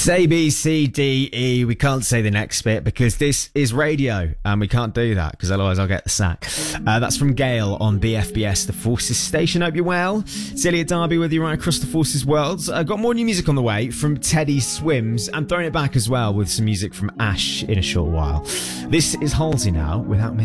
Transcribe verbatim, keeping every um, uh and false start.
It's A, B, C, D, E. We can't say the next bit because this is radio and we can't do that because otherwise I'll get the sack. Uh, that's from Gail on B F B S, the Forces Station. Hope you're well. It's Elliot Darby with you right across the Forces worlds. I've uh, got more new music on the way from Teddy Swims. I'm throwing it back as well with some music from Ash in a short while. This is Halsey now, Without Me.